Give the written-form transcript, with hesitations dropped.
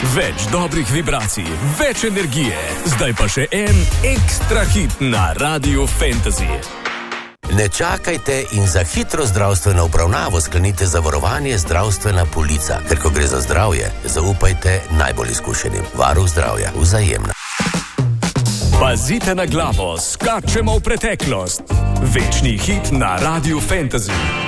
Več dobrih vibracij, več energije. Zdaj pa še en ekstra hit na Radiu Fantasy. Ne čakajte in za hitro zdravstveno obravnavo sklenite zavarovanje Zdravstvena polica. Ker ko gre za zdravje, zaupajte najbolj izkušenim. Varuh zdravja, Vzajemna. Pazite na glavo, skačemo v preteklost. Večni hit na Radiu Fantasy.